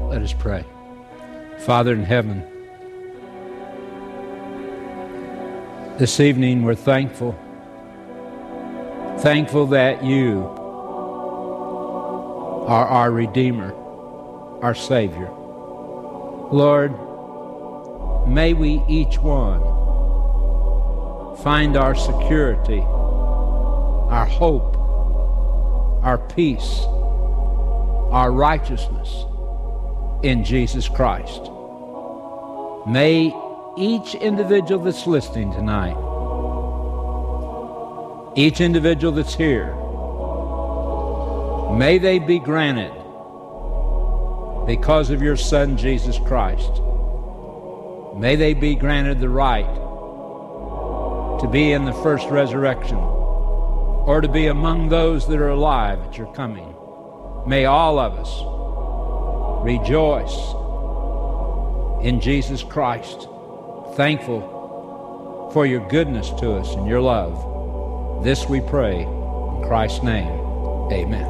Let us pray. Father in heaven, this evening we're thankful that you are our Redeemer, our Savior. Lord, may we each one find our security, our hope, our peace, our righteousness in Jesus Christ. May each individual that's listening tonight, each individual that's here, may they be granted, because of your Son, Jesus Christ, may they be granted the right to be in the first resurrection, or to be among those that are alive at your coming. May all of us rejoice in Jesus Christ, thankful for your goodness to us and your love. This we pray in Christ's name. Amen.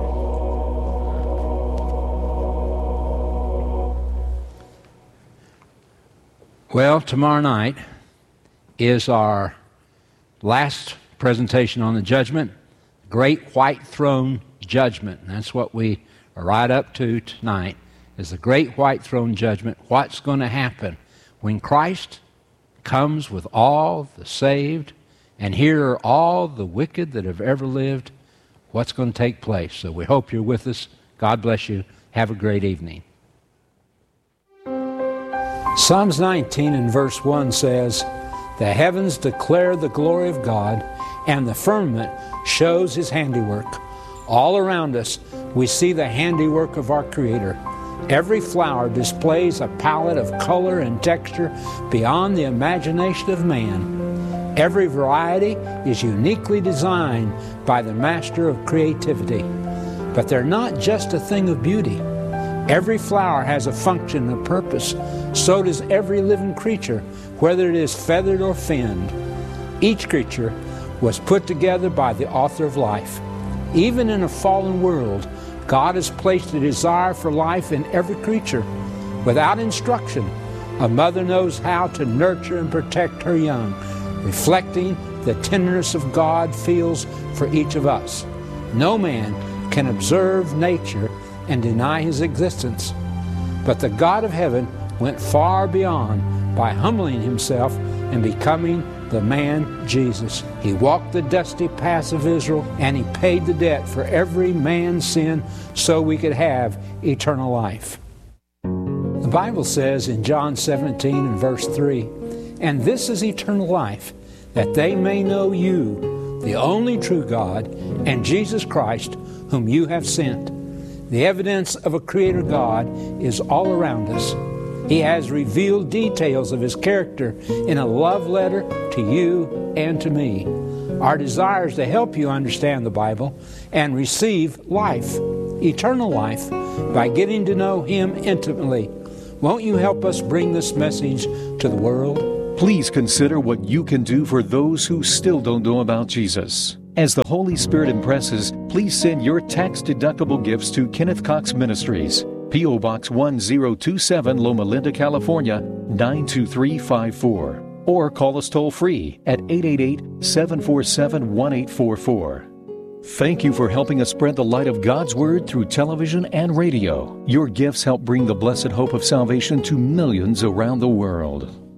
Well, tomorrow night is our last presentation on the judgment, Great White Throne Judgment. And that's what we are right up to tonight, is the Great White Throne Judgment. What's going to happen when Christ comes with all the saved, and here are all the wicked that have ever lived? What's going to take place? So we hope you're with us. God bless you. Have a great evening. Psalms 19 and verse 1 says, "The heavens declare the glory of God, and the firmament shows his handiwork." All around us, we see the handiwork of our Creator. Every flower displays a palette of color and texture beyond the imagination of man. Every variety is uniquely designed by the master of creativity. But they're not just a thing of beauty. Every flower has a function and a purpose. So does every living creature, whether it is feathered or finned. Each creature was put together by the author of life. Even in a fallen world, God has placed a desire for life in every creature. Without instruction, a mother knows how to nurture and protect her young, reflecting the tenderness of God feels for each of us. No man can observe nature and deny his existence. But the God of heaven went far beyond by humbling himself and becoming the man Jesus. He walked the dusty paths of Israel, and he paid the debt for every man's sin so we could have eternal life. The Bible says in John 17 and verse 3, "And this is eternal life, that they may know you, the only true God, and Jesus Christ, whom you have sent." The evidence of a Creator God is all around us. He has revealed details of His character in a love letter to you and to me. Our desire is to help you understand the Bible and receive life, eternal life, by getting to know Him intimately. Won't you help us bring this message to the world? Please consider what you can do for those who still don't know about Jesus. As the Holy Spirit impresses, please send your tax-deductible gifts to Kenneth Cox Ministries, P.O. Box 1027, Loma Linda, California, 92354. Or call us toll-free at 888-747-1844. Thank you for helping us spread the light of God's Word through television and radio. Your gifts help bring the blessed hope of salvation to millions around the world.